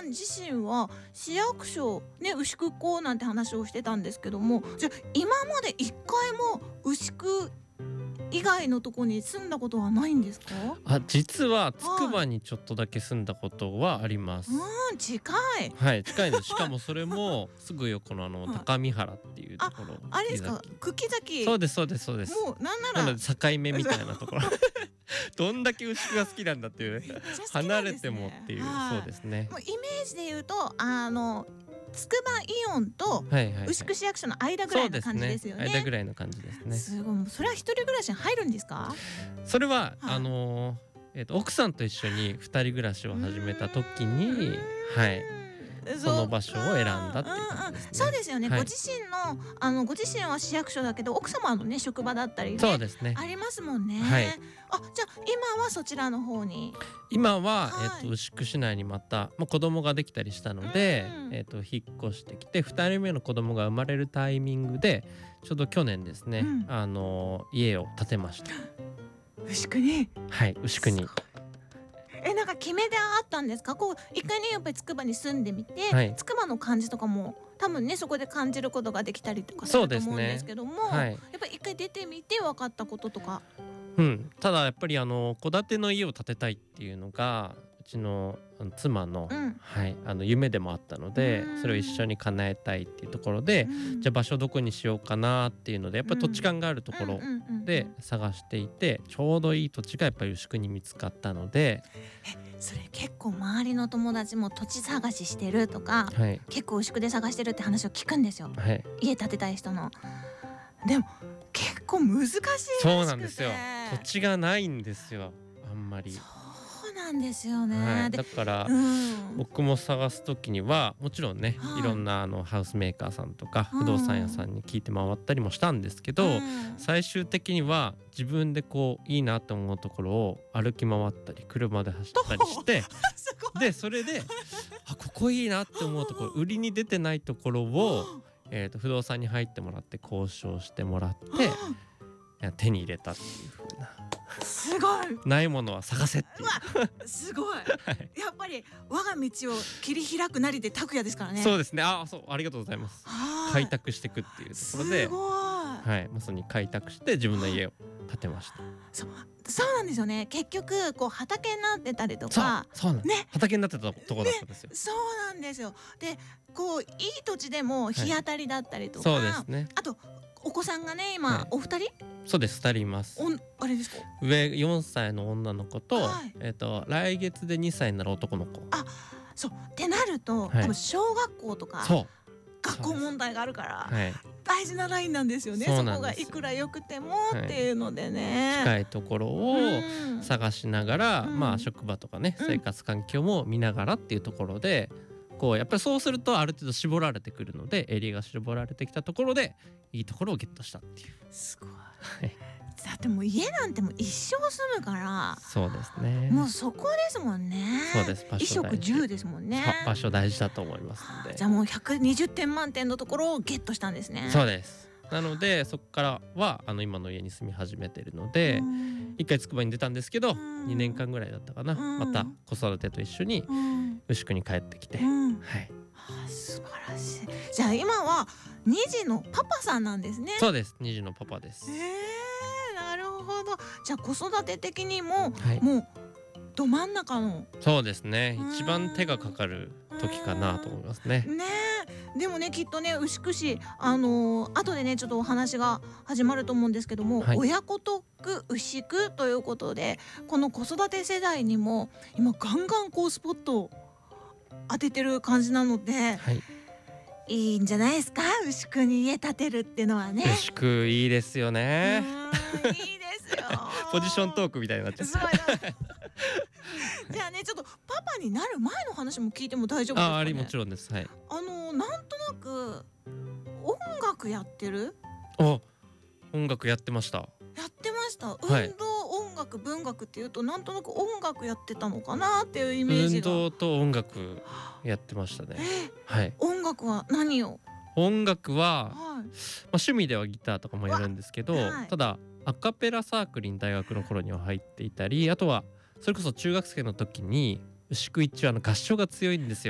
さん自身は市役所ね牛久港なんて話をしてたんですけども、じゃあ今まで一回も牛久以外のとこに住んだことはないんですか？ 実はつくばにちょっとだけ住んだことはあります。 近い。 はい、近いです。しかもそれもすぐ横の高見原っていうところ。 あれですか、茎崎。 そうです。 もうなんならなので境目みたいなところどんだけ牛久が好きなんだっていう、離れてもっていう、そうですね。 もうイメージで言うとつくばイオンと牛久市役所の間ぐらいの感じですよね。 間ぐらいの感じですね。 すごい。それは一人暮らしに入るんですか？ それは奥さんと一緒に二人暮らしを始めた時に、その場所を選んだっていう感じですね。 そうですよね。ご自身は市役所だけど奥様のね職場だったりね、 そうですね、 ありますもんね。じゃあ今はそちらの方に。 今は牛久市内にまた子供ができたりしたので、引っ越してきて2人目の子供が生まれるタイミングでちょうど去年ですね、家を建てました。 牛久に。 牛久に。 なんか決め手あったんですか？こう一回ねやっぱりつくばに住んでみて、つくばの感じとかも多分ねそこで感じることができたりとかすると思うんですけども、やっぱり一回出てみて分かったこととか。 ただやっぱり戸建ての家を建てたいっていうのがうちの妻の、夢でもあったので、それを一緒に叶えたいっていうところで、じゃあ場所どこにしようかなっていうのでやっぱり土地勘があるところで探していて、ちょうどいい土地がやっぱり牛久に見つかったので。 それ結構周りの友達も土地探ししてるとか、結構牛久で探してるって話を聞くんですよ、家建てたい人の。でも結構難しいらしくて。 そうなんですよ、土地がないんですよあんまり。 そうなんですよね、 だから、僕も探す時にはもちろんね、いろんなハウスメーカーさんとか不動産屋さんに聞いて回ったりもしたんですけど、最終的には自分でこういいなと思うところを歩き回ったり車で走ったりしてでそれでここいいなって思うところ、売りに出てないところを、不動産に入ってもらって交渉してもらって手に入れたっていう風な。 すごい。 ないものは探せっていう。 すごい。やっぱり我が道を切り開くなりで拓也ですからね。 そうですね。ありがとうございます。開拓していくっていうところで、 すごい。 まさに開拓して自分の家を建てました。 そうなんですよね。結局こう畑になってたりとか、 畑になってたとこだったんですよ。 そうなんですよ。でこういい土地でも日当たりだったりとか、 そうですね。 あとお子さんがね今お二人。 そうです、2人います。 あれですか？ 上4歳の女の子と、来月で2歳になる男の子。 そうってなると、多分小学校とか学校問題があるから、大事なラインなんですよね。そこがいくら良くてもっていうのでね、 近いところを探しながら、職場とかね、生活環境も見ながらっていうところで、こうやっぱりそうするとある程度絞られてくるので、エリアが絞られてきたところでいいところをゲットしたっていう。 すごい。だってもう家なんてもう一生住むから。 そうですね。 もうそこですもんね。 そうです。 衣食住ですもんね。 場所大事だと思いますので。 じゃあもう120点満点のところをゲットしたんですね。 そうです。なのでそこからは今の家に住み始めてるので、一回つくばに出たんですけど、2年間ぐらいだったかな、また子育てと一緒に牛久に帰ってきて、 素晴らしい。じゃあ今は2児のパパさんなんですね。 そうです、2児のパパです。 なるほど。じゃあ子育て的にも、もうど真ん中の。 そうですね、一番手がかかる時かなと思いますね。 でもねきっとね牛久市後でねちょっとお話が始まると思うんですけども、親子特区牛久ということで、この子育て世代にも今ガンガンこうスポットを当ててる感じなので、いいんじゃないですか、牛久に家建てるっていうのはね。 牛久いいですよね。 いいですよ。 ポジショントークみたいになっちゃった。 じゃあねちょっとパパになる前の話も聞いても大丈夫ですかね？ もちろんです。 なんとなく音楽やってる？ 音楽やってました。 やってました。運動、音楽、文学っていうとなんとなく音楽やってたのかなっていうイメージが。 運動と音楽やってましたね。 音楽は何を？ 音楽は、趣味ではギターとかもやるんですけど、ただアカペラサークルに大学の頃には入っていたり、あとはそれこそ中学生の時に牛久一は合唱が強いんです